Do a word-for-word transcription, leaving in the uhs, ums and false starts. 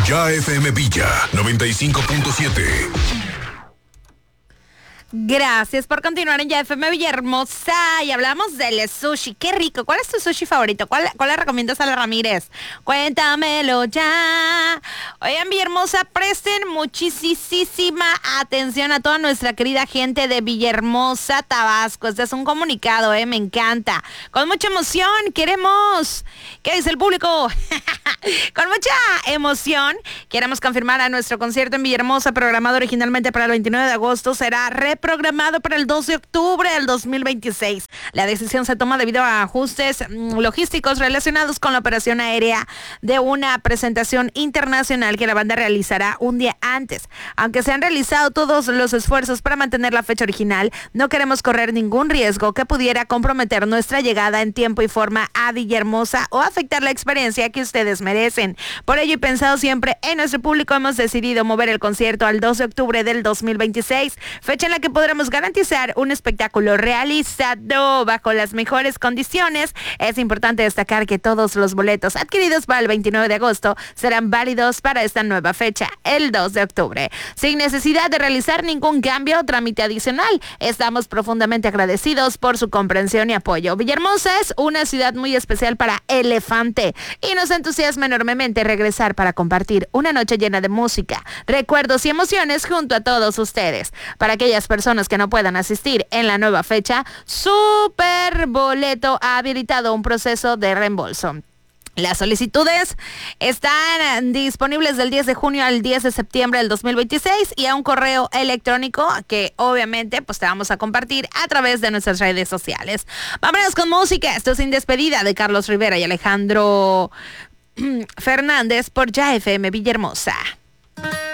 Ya F M Villa noventa y cinco punto siete. Gracias por continuar en Ya F M Villahermosa y hablamos del sushi. Qué rico. ¿Cuál es tu sushi favorito? ¿Cuál, cuál le recomiendas a la Ramírez? Cuéntamelo ya. Oigan, Villahermosa, presten muchísima atención a toda nuestra querida gente de Villahermosa, Tabasco. Este es un comunicado, eh, me encanta. Con mucha emoción queremos... ¿Qué dice el público? Con mucha emoción queremos confirmar a nuestro concierto en Villahermosa, programado originalmente para el veintinueve de agosto, será reprogramado para el dos de octubre del dos mil veintiséis. La decisión se toma debido a ajustes mmm, logísticos relacionados con la operación aérea de una presentación internacional que la banda realizará un día antes. Aunque se han realizado todos los esfuerzos para mantener la fecha original, no queremos correr ningún riesgo que pudiera comprometer nuestra llegada en tiempo y forma a Villahermosa o afectar la experiencia que ustedes merecen. Por ello, y pensado siempre en nuestro público, hemos decidido mover el concierto al dos de octubre del dos mil veintiséis, fecha en la que podremos garantizar un espectáculo realizado bajo las mejores condiciones. Es importante destacar que todos los boletos adquiridos para el veintinueve de agosto serán válidos para esta nueva fecha, el dos de octubre, sin necesidad de realizar ningún cambio o trámite adicional. Estamos profundamente agradecidos por su comprensión y apoyo. Villahermosa es una ciudad muy especial para Elefante y nos entusiasma enormemente regresar para compartir una noche llena de música, recuerdos y emociones junto a todos ustedes. Para aquellas personas que no puedan asistir en la nueva fecha, Super Boleto ha habilitado un proceso de reembolso. Las solicitudes están disponibles del diez de junio al diez de septiembre del dos mil veintiséis y a un correo electrónico que obviamente pues te vamos a compartir a través de nuestras redes sociales. Vámonos con música. Esto es Sin Despedida de Carlos Rivera y Alejandro Fernández por Ya F M Villahermosa.